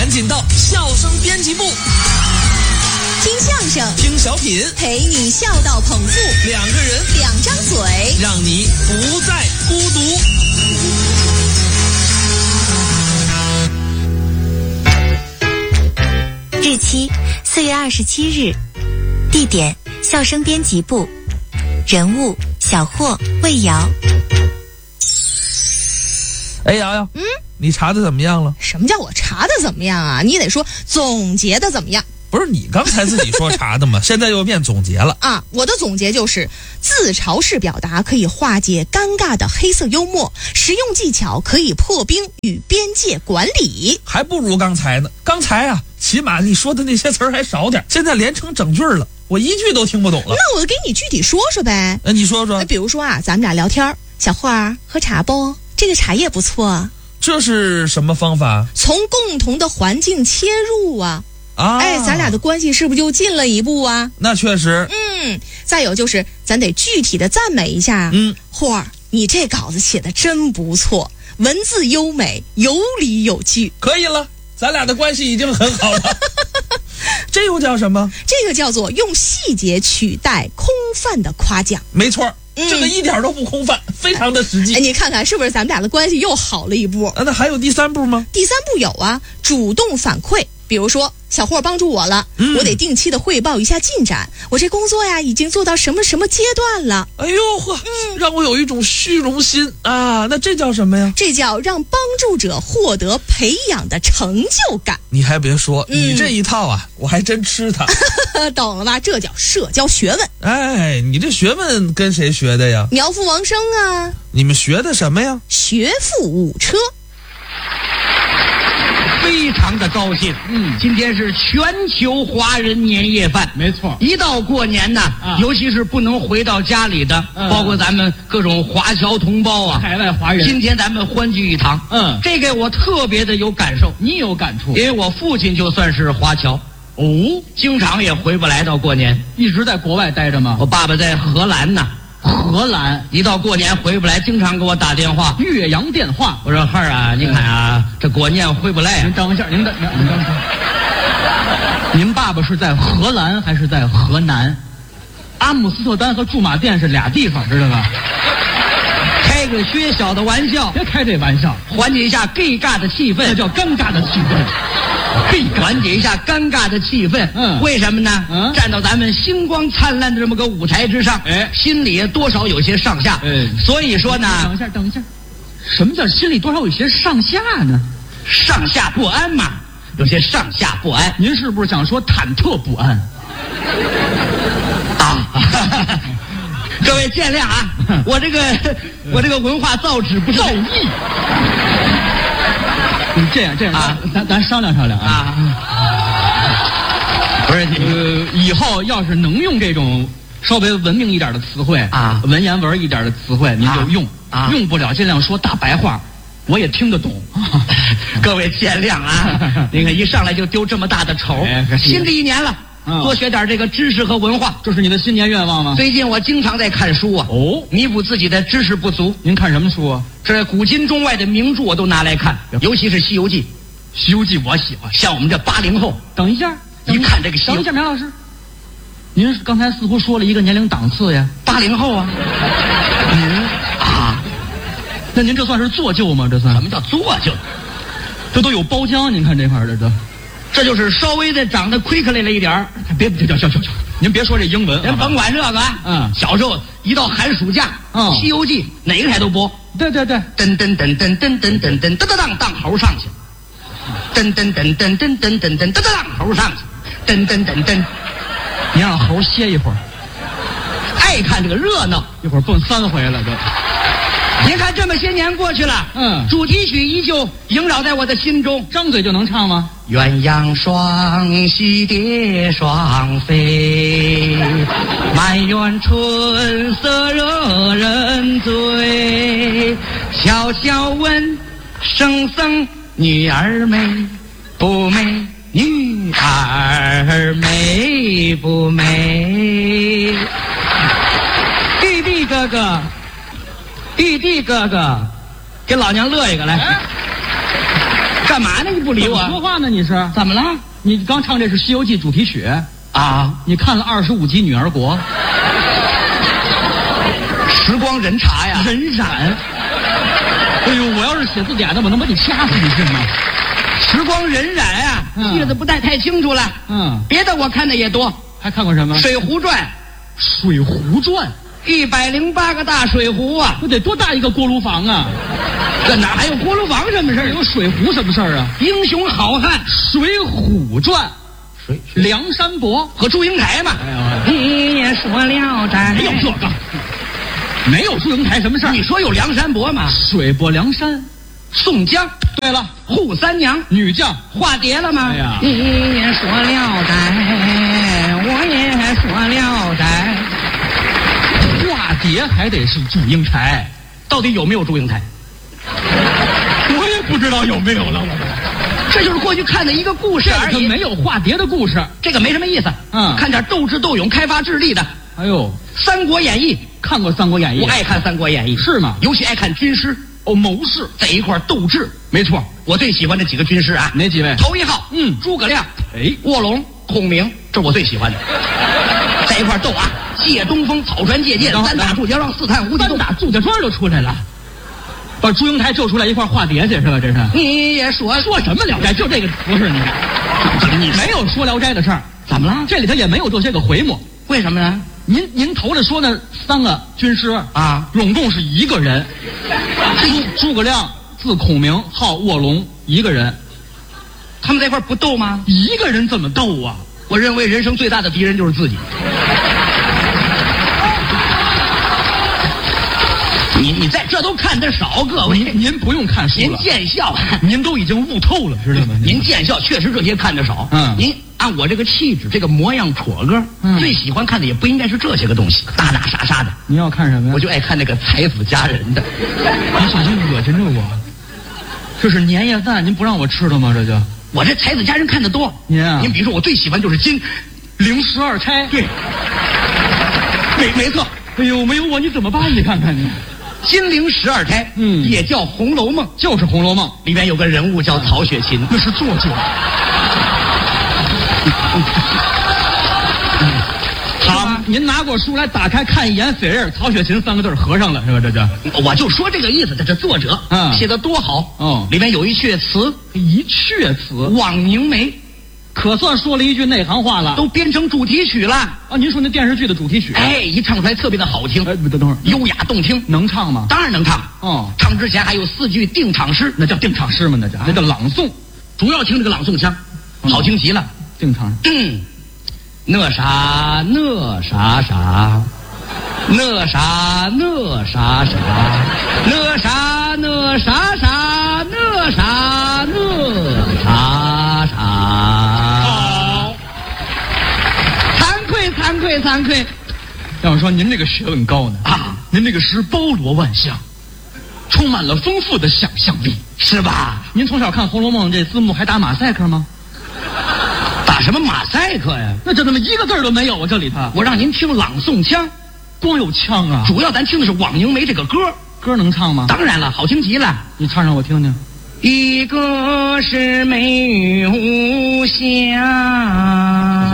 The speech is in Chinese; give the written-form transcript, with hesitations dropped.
赶紧到笑声编辑部， 听相声， 听小品， 陪你笑到捧腹， 两个人， 两张嘴， 让你不再孤独。 日期4月27日，地点笑声编辑部，人物小霍、魏瑶。 哎，瑶瑶，你查的怎么样了？ 什么叫我查的怎么样啊？你得说总结的怎么样。 不是你刚才自己说查的吗？现在又变总结了啊！我的总结就是自嘲式表达可以化解尴尬的黑色幽默，实用技巧可以破冰与边界管理。 还不如刚才呢。刚才啊，起码你说的那些词儿还少点，现在连成整句了，我一句都听不懂了。 那我给你具体说说呗。 你说说。 比如说啊，咱们俩聊天，小霍儿喝茶不？这个茶叶不错。 这是什么方法？ 从共同的环境切入啊。咱俩的关系是不是就近了一步啊？ 那确实。 再有就是咱得具体的赞美一下。霍儿，你这稿子写的真不错，文字优美，有理有据。 可以了，咱俩的关系已经很好了。这又叫什么？ 这个叫做用细节取代空泛的夸奖。 没错，这个一点都不空泛，非常的实际。 你看看是不是咱们俩的关系又好了一步？ 那还有第三步吗？ 第三步有啊，主动反馈。比如说小霍帮助我了，我得定期的汇报一下进展。我这工作呀，已经做到什么什么阶段了。 哎呦呵，让我有一种虚荣心啊！那这叫什么呀？ 这叫让帮助者获得培养的成就感。 你还别说，你这一套啊，我还真吃它。 懂了吧？这叫社交学问。 哎，你这学问跟谁学的呀？ 苗阜王声啊。 你们学的什么呀？ 学富五车。 非常的高兴，今天是全球华人年夜饭， 没错。 一到过年呢，尤其是不能回到家里的，包括咱们各种华侨同胞啊， 海外华人， 今天咱们欢聚一堂，这个我特别的有感受。 你有感触？ 因为我父亲就算是华侨，经常也回不来到过年， 一直在国外待着吗？ 我爸爸在荷兰呢。 荷兰一到过年回不来，经常给我打电话， 岳阳电话。 我说孩儿啊，你看啊，这过年回不来啊。 您等一下，您等一下。您爸爸是在荷兰还是在河南？阿姆斯特丹和驻马店是俩地方，知道吧？ 开个学小的玩笑， 别开这玩笑， 缓解一下尴尬的气氛， 那叫尴尬的气氛。 缓解一下尴尬的气氛。为什么呢？站到咱们星光灿烂的这么个舞台之上，心里多少有些上下。所以说呢， 等一下，什么叫心里多少有些上下呢？ 上下不安嘛，有些上下不安。 您是不是想说忐忑不安？ 各位见谅啊，我这个文化造纸不是造诣。这样啊，咱商量啊。不是以后要是能用这种稍微文明一点的词汇啊， 文言文一点的词汇，您就用用不了尽量说大白话，我也听得懂。 各位见谅啊，你看一上来就丢这么大的丑。新的一年了，多学点这个知识和文化， 这是你的新年愿望吗？ 最近我经常在看书啊，弥补自己的知识不足。 您看什么书啊？ 这古今中外的名著我都拿来看，尤其是《西游记》。《 西游记》我喜欢。 像我们这80后， 等一下， 一看这个《西游》， 等一下，苗老师，您刚才似乎说了一个年龄档次呀 ，80后啊。 您啊，那您这算是做旧吗？这算什么叫做旧？ 这都有包浆，您看这块的这就是稍微的长得亏克累了一点儿。 别，您别说这英文， 您甭管这个。小时候一到寒暑假，《西游记》哪个台都播。 对，噔噔噔噔噔噔噔噔噔当猴上去，噔噔噔噔噔噔噔噔噔当猴上去，噔噔噔噔。 你让猴歇一会儿， 爱看这个热闹， 一会儿蹦3回了都。 您看这么些年过去了，主题曲依旧萦绕在我的心中。 张嘴就能唱吗？ 鸳鸯双栖蝶双飞，满园春色惹人醉。悄悄问圣僧女儿美不美？女儿美不美？弟弟哥哥，给老娘乐一个来。 干嘛呢？你不理我？ 说话呢？你是怎么了？ 你刚唱这是《西游记》主题曲啊？ 你看了25集《女儿国》？ 时光荏茶呀， 荏苒。哎呦，我要是写字典的，我能把你掐死，你信吗？ 时光荏苒啊，记得不太清楚了。别的我看的也多。 还看过什么？ 水浒传。 水浒传 ，108个大水壶啊！ 不得多大一个锅炉房啊？ 这哪还有锅炉房什么事儿？ 有水壶什么事儿啊？ 英雄好汉， 水浒传，梁山伯和祝英台嘛。你也说聊斋， 没有这个，没有祝英台什么事儿？ 你说有梁山伯吗？ 水泊梁山， 宋江。 对了， 扈三娘， 女将化蝶了吗？ 哎呀， 你也说聊斋，我也说聊斋。 化蝶还得是祝英台， 到底有没有祝英台？ 我也不知道有没有了。 这就是过去看的一个故事而已， 没有化蝶的故事， 这个没什么意思。看点斗智斗勇、开发智力的。 哎呦， 《三国演义》 看过《三国演义》？ 我爱看《三国演义》， 是吗？ 尤其爱看军师谋士在一块斗智。 没错， 我最喜欢的几个军师啊， 哪几位？ 头一号，诸葛亮，卧龙、孔明，这我最喜欢的，在一块斗啊，借东风，草船借箭，三打祝家庄，四探无极洞， 打祝家庄就出来了，把祝英台救出来一块化蝶去是吧？这是你也说什么聊斋？就这个不是你没有说聊斋的事儿， 怎么了？ 这里头也没有这些个回目， 为什么呢？ 您头里说那3个军师啊， 拢共是一个人，诸葛亮字孔明，号卧龙，一个人， 他们在一块不斗吗？ 一个人怎么斗啊？ 我认为人生最大的敌人就是自己。你在这都看得少，各位， 您不用看书了， 您见笑， 您都已经悟透了，知道吗？ 您见笑确实这些看得少。您按我这个气质，这个模样戳个，最喜欢看的也不应该是这些个东西，打打杀杀的。 您要看什么呀？ 我就爱看那个才子佳人的。 你小心恶心着我。这是年夜饭，您不让我吃的吗？这就我这才子佳人看得多。您比如说，我最喜欢就是金陵12钗。 对，没错。 哎呦，没有我你怎么办？你看看你。 金陵12钗，也叫《红楼梦》， 就是《红楼梦》 里面有个人物叫曹雪芹， 那是作者。好，您拿过书来打开看一眼，扉页曹雪芹3个字合上了是吧？这就我就说这个意思，这作者写的多好里面有一阙词， 望凝眉， 可算说了一句内行话了， 都编成主题曲了啊！您说那电视剧的主题曲， 一唱出来特别的好听。 等会儿， 优雅动听， 能唱吗？ 当然能唱。唱之前还有4句定场诗， 那叫定场诗吗？那叫朗诵， 主要听这个朗诵腔，好听极了。 定场， 那啥那啥啥，那啥那啥啥，那啥那啥啥，那啥那啥啥。好，惭愧。 要说您这个学问高呢您这个诗包罗万象，充满了丰富的想象力， 是吧？ 您从小看《红楼梦》这字幕还打马赛克吗？ 打什么马赛克呀？ 那这怎么一个字都没有啊？这里头我让您听朗诵腔， 光有腔啊！ 主要咱听的是望凝眉这个歌， 歌能唱吗？ 当然了，好听极了。 你唱让我听听。 一个是美玉无瑕。